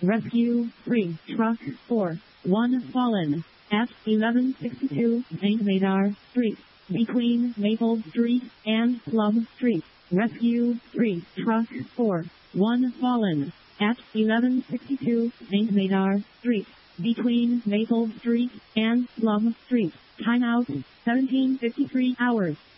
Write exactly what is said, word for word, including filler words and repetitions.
Rescue three, Truck four, one fallen at eleven sixty-two Saint Madar Street, between Maple Street and Plum Street. Rescue three, Truck four, one fallen at eleven sixty-two Saint Madar Street, between Maple Street and Plum Street. Timeout, seventeen fifty-three hours.